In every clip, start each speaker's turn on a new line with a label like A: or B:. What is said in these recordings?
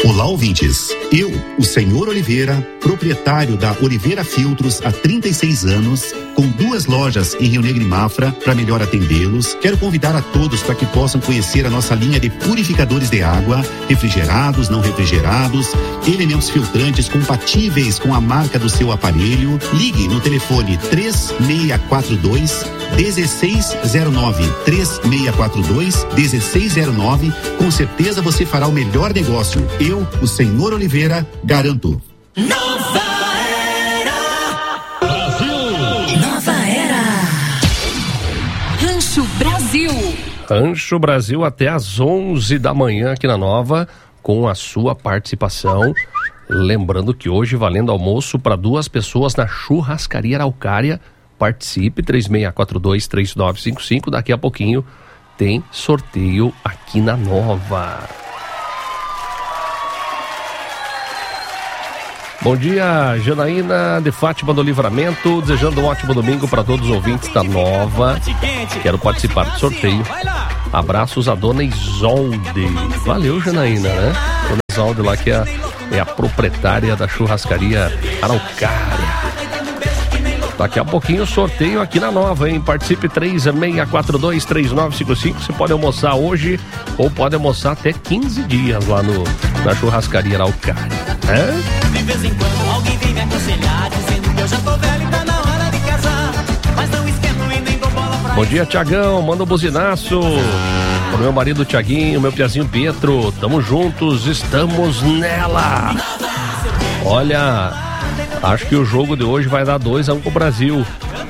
A: Olá, ouvintes. Eu, o senhor Oliveira, proprietário da Oliveira Filtros há 36 anos, com 2 lojas em Rio Negro e Mafra, para melhor atendê-los, quero convidar a todos para que possam conhecer a nossa linha de purificadores de água, refrigerados, não refrigerados, elementos filtrantes compatíveis com a marca do seu aparelho. Ligue no telefone 3642-1609, 3642-1609. Com certeza você fará o melhor negócio. Eu, o senhor Oliveira, garanto.
B: Nova Era Brasil. Nova Era Rancho Brasil.
C: Rancho Brasil até às 11 da manhã aqui na Nova, com a sua participação. Lembrando que hoje valendo almoço para 2 pessoas na Churrascaria Araucária. Participe, 3642-3955. Daqui a pouquinho tem sorteio aqui na Nova. Bom dia, Janaína de Fátima do Livramento, desejando um ótimo domingo para todos os ouvintes da Nova. Quero participar do sorteio. Abraços a Dona Isolde. Valeu, Janaína, né? Dona Isolde lá, que é a proprietária da Churrascaria Araucária. Daqui a pouquinho sorteio aqui na Nova, hein? Participe, 3642-3955. Você pode almoçar hoje ou pode almoçar até 15 dias lá na Churrascaria Araucária.
D: De vez em quando alguém vem me aconselhar, dizendo que eu já tô velho e tá na hora de casar. Mas não esquento e nem dou bola pra.
C: Bom dia, Tiagão. Manda um buzinaço pro meu marido Tiaguinho, meu piazinho Pietro. Tamo juntos, estamos nela. Olha, acho que o jogo de hoje vai dar 2-1 pro Brasil.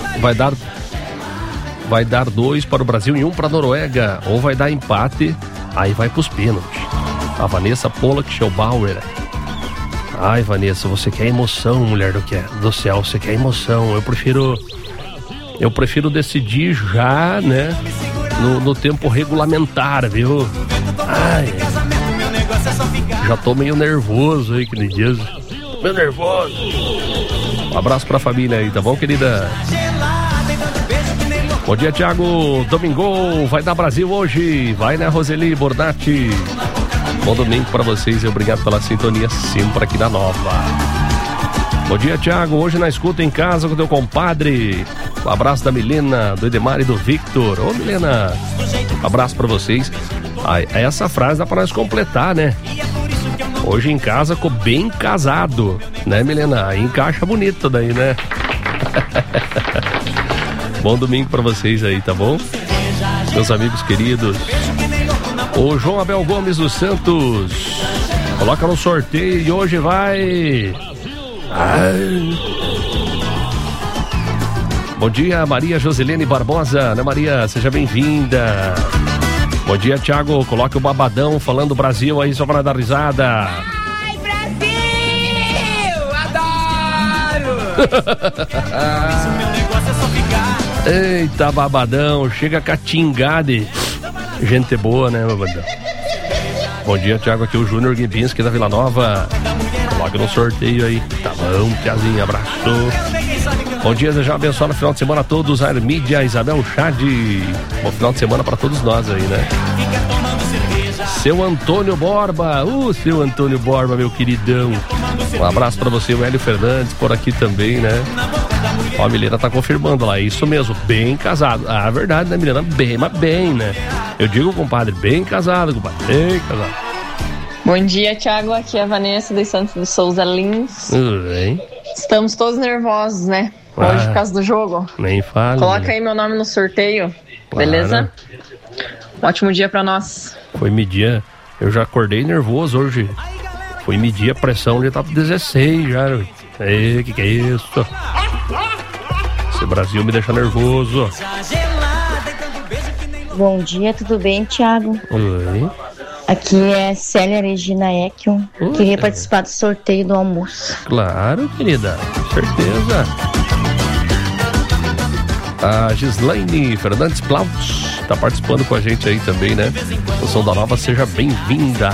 C: Vai dar 2 para o Brasil e 1 para a Noruega. Ou vai dar empate, aí vai pros pênaltis. A Vanessa Pollack Schellbauer. Ai, Vanessa, você quer emoção, mulher do céu, você quer emoção. Eu prefiro decidir já, né, no tempo regulamentar, viu? Ai, já tô meio nervoso aí, que nem diz. Tô meio nervoso. Um abraço pra família aí, tá bom, querida? Bom dia, Thiago. Domingo, vai dar Brasil hoje. Vai, né, Roseli Bordatti? Bom domingo pra vocês e obrigado pela sintonia sempre aqui da Nova. Bom dia, Thiago. Hoje na escuta em casa com teu compadre. Um abraço da Milena, do Edemar e do Victor. Ô, Milena, um abraço pra vocês. Essa frase dá pra nós completar, né? Hoje em casa com bem casado, né, Milena? Aí encaixa bonito daí, né? Bom domingo pra vocês aí, tá bom? Meus amigos queridos. O João Abel Gomes dos Santos coloca no sorteio e hoje vai. Ai. Bom dia, Maria Joselene Barbosa, né, Maria? Seja bem-vinda. Bom dia, Thiago. Coloque o babadão falando Brasil aí só para dar risada.
B: Ai, Brasil! Adoro!
C: Eita, babadão. Chega catingade. Gente boa, né, babadão? Bom dia, Thiago. Aqui é o Júnior Guibinski da Vila Nova. Coloca no sorteio aí. Tá bom, Tiazinho. Abraço. Bom dia, desejar abençoado final de semana a todos. A Armídia, Isabel Chad. Bom final de semana pra todos nós aí, né? Seu Antônio Borba. Seu Antônio Borba, meu queridão. Um abraço pra você, o Hélio Fernandes, por aqui também, né? Ó, a Milena tá confirmando lá, isso mesmo, bem casado. Ah, verdade, né, Milena? Bem, mas bem, né? Eu digo, compadre, bem casado, compadre, bem casado.
E: Bom dia, Thiago, aqui é a Vanessa dos Santos de Souza Lins.
C: Tudo bem?
E: Estamos todos nervosos, né? Hoje por causa do jogo.
C: Nem fala.
E: Coloca aí meu nome no sorteio, claro. Beleza? Um ótimo dia pra nós.
C: Foi medir, eu já acordei nervoso hoje. Foi medir a pressão, já tá 16 já. Ei, que é isso? Esse Brasil me deixa nervoso.
F: Bom dia, tudo bem, Thiago?
C: Oi.
F: Aqui é Célia Regina Ekion. Queria participar do sorteio do almoço.
C: Claro, querida, com certeza. A Gislaine Fernandes Plautz tá participando com a gente aí também, né? O Som da Nova, seja bem-vinda.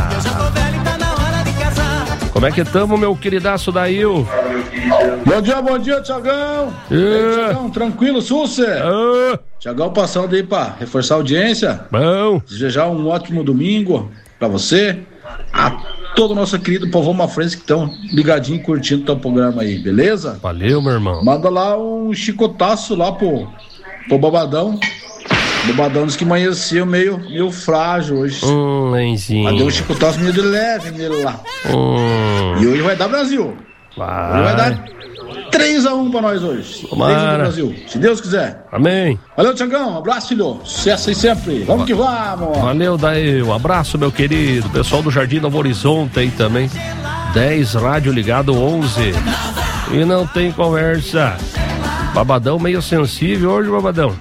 C: Como é que tamo, meu queridaço Dail?
G: Bom dia, Thiagão. Thiagão, tranquilo, Suce? Thiagão passando aí pra reforçar a audiência.
C: Bom.
G: Desejar um ótimo domingo pra você, a todo o nosso querido povão mafrense que estão ligadinho curtindo o teu programa aí, beleza?
C: Valeu, meu irmão.
G: Manda lá um chicotaço lá pro Babadão. Babadão diz que amanheceu meio frágil hoje.
C: Lenzinho.
G: Mas deu um chicotaço meio de leve nele lá. E hoje vai dar Brasil. Hoje vai dar 3-1 pra nós hoje. 3-1 pro Brasil, se Deus quiser.
C: Amém.
G: Valeu, Tiagão. Um abraço, filho. Sucesso aí sempre. Vamos que vamos.
C: Valeu, daí. Um abraço, meu querido. Pessoal do Jardim Novo Horizonte aí também. 10 rádio ligado, 11. E não tem conversa. Babadão meio sensível hoje, Babadão.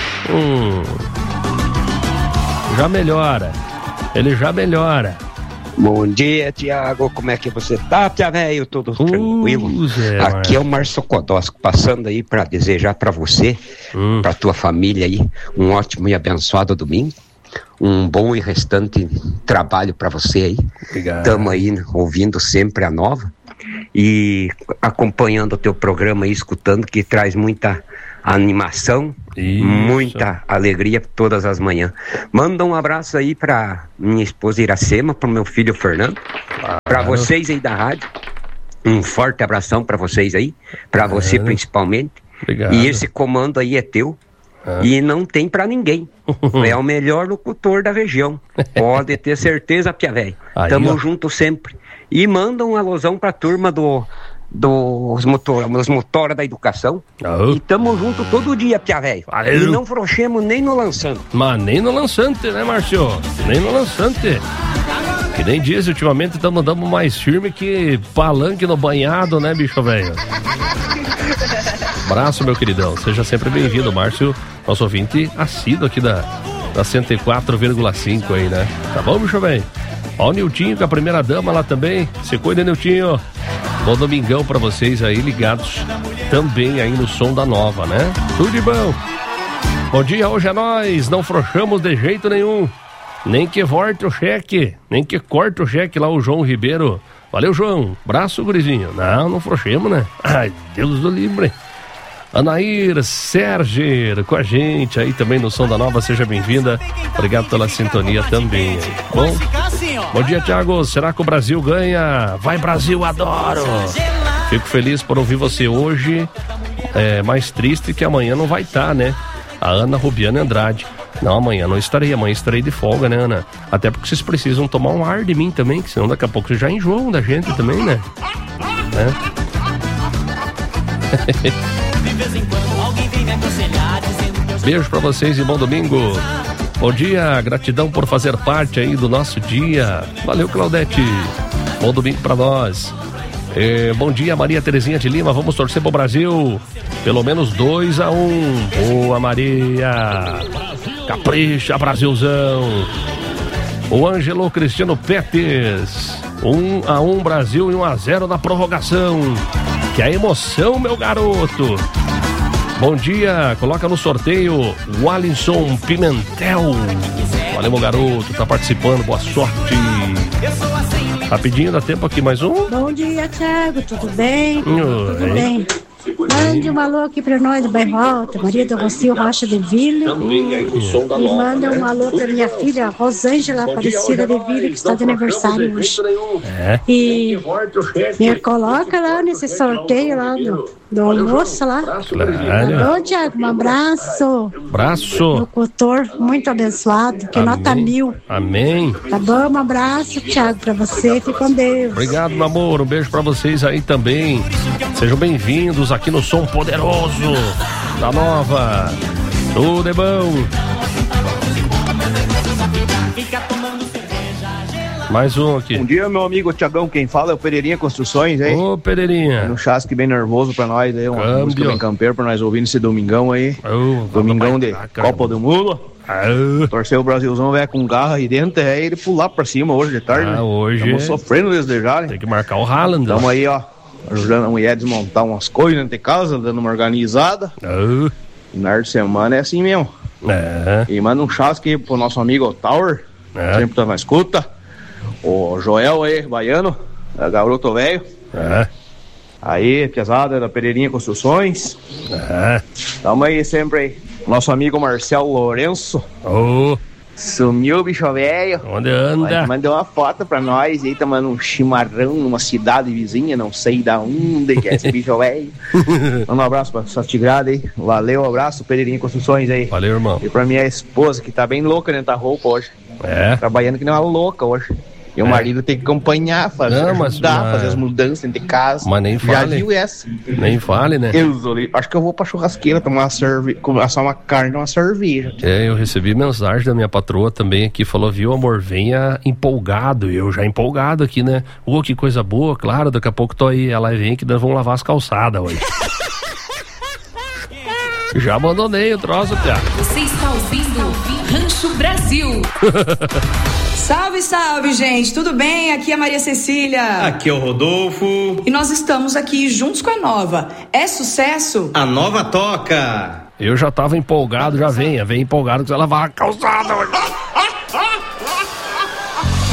C: Já melhora. Ele já melhora.
H: Bom dia, Tiago. Como é que você tá, Pia Velho? Tudo tranquilo? Aqui é o Márcio Codosco, passando aí para desejar para você, para tua família aí, um ótimo e abençoado domingo. Um bom e restante trabalho para você aí. Estamos aí ouvindo sempre a Nova e acompanhando o teu programa aí, escutando, que traz muita animação, muita alegria todas as manhãs. Manda um abraço aí pra minha esposa Iracema, pro meu filho Fernando, pra vocês aí da rádio, um forte abração pra vocês aí, pra você principalmente. Obrigado. E esse comando aí é teu e não tem pra ninguém. É o melhor locutor da região, pode ter certeza, Pia Velho. Tamo junto sempre. E manda um alusão pra turma dos motora da educação. E tamo junto todo dia, Pia Velho. E não frouxemos nem no lançante.
C: Mas nem no lançante, né, Márcio? Nem no lançante. Que nem diz, ultimamente estamos andando mais firme que palanque no banhado, né, bicho velho? Abraço, meu queridão. Seja sempre bem-vindo, Márcio, nosso ouvinte assíduo aqui da 104,5 aí, né? Tá bom, bicho velho? Ó o Niltinho, com a primeira dama lá também. Se cuida, Niltinho. Bom domingão pra vocês aí, ligados também aí no som da Nova, né? Tudo de bom. Bom dia, hoje é nós, não frouxamos de jeito nenhum. Nem que volte o cheque, nem que corte o cheque lá, o João Ribeiro. Valeu, João. Braço, gurizinho. Não frouxemos, né? Ai, Deus do livre. Anaíra, Sérgio, com a gente aí também no som da Nova, seja bem-vinda. Obrigado pela sintonia também. Bom dia, Thiago. Será que o Brasil ganha? Vai, Brasil, adoro! Fico feliz por ouvir você hoje. É mais triste que amanhã não vai estar, né? A Ana Rubiana Andrade. Não, amanhã não estarei. Amanhã estarei de folga, né, Ana? Até porque vocês precisam tomar um ar de mim também, que senão daqui a pouco vocês já enjoam da gente também, né? Beijo pra vocês e bom domingo. Bom dia, gratidão por fazer parte aí do nosso dia. Valeu, Claudete. Bom domingo pra nós. Bom dia, Maria Terezinha de Lima. Vamos torcer pro Brasil. Pelo menos 2-1. Boa, Maria. Capricha, Brasilzão. O Ângelo Cristiano Petes. 1-1 Brasil e 1-0 na prorrogação. Que a emoção, meu garoto. Bom dia, coloca no sorteio o Alisson Pimentel. Valeu, meu garoto, tá participando, boa sorte. Rapidinho, dá tempo aqui, mais um.
I: Bom dia, Thiago, tudo bem? Tudo bem. Mande um alô aqui pra nós do bairro Alto, Maria do Rocio Rocha de Vila. E manda um alô pra minha filha Rosângela Aparecida de Vila, que está de aniversário hoje. E me coloca lá nesse sorteio lá do almoço lá. Bom, Thiago, um abraço. Locutor muito abençoado, que nota 1000.
C: Amém.
I: Tá bom, um abraço, Thiago, pra você, fique com Deus.
C: Obrigado, meu amor, um beijo pra vocês aí também. Sejam bem-vindos aqui no Som Poderoso da Nova. Tudo é bom. Mais um aqui.
J: Bom dia, meu amigo Tiagão. Quem fala é o Pereirinha Construções, hein?
C: Ô, Pereirinha.
J: Um chasque bem nervoso pra nós aí, uma música bem campeira pra nós ouvindo esse domingão aí. Domingão de Copa do Mundo. Torceu o Brasilzão, velho, com garra aí dentro, ele pular pra cima hoje de tarde.
C: Hoje.
J: Estamos sofrendo desde já, né?
C: Tem que marcar o Haaland.
J: Estamos aí, ó, ajudando a mulher a desmontar umas coisas dentro de casa, dando uma organizada. Na hora de semana é assim mesmo. E manda um chasque pro nosso amigo Tower, sempre tá na escuta. O Joel aí, baiano, garoto velho. Aí, pesada da Pereirinha Construções. Tamo aí sempre aí. Nosso amigo Marcelo Lourenço. Sumiu o bicho velho.
C: Onde anda?
J: Mandou uma foto pra nós aí, tomando um chimarrão numa cidade vizinha, não sei da onde que é esse bicho velho. Manda um abraço pra sua tigrada aí. Valeu, um abraço, Pedrinho Construções aí.
C: Valeu, irmão.
J: E pra minha esposa, que tá bem louca dentro da roupa hoje. Trabalhando que nem uma louca hoje. E o marido tem que acompanhar, ajudar, fazer as mudanças dentro de casa.
C: Mas nem fale.
J: Já viu essa?
C: Nem fale, né?
J: Acho que eu vou pra churrasqueira tomar assar uma carne e uma cerveja.
C: Eu recebi mensagem da minha patroa também aqui, falou, viu, amor, venha empolgado. Eu já empolgado aqui, né? Que coisa boa, claro, daqui a pouco tô aí. Ela vem que nós vamos lavar as calçadas hoje. Já abandonei o troço, Piá.
B: Você está ouvindo Rancho Brasil.
K: Salve, salve, gente, tudo bem? Aqui é a Maria Cecília.
L: Aqui é o Rodolfo.
K: E nós estamos aqui juntos com a Nova. É sucesso?
L: A Nova toca.
C: Eu já tava empolgado, já vem empolgado que você lavar a calçada hoje.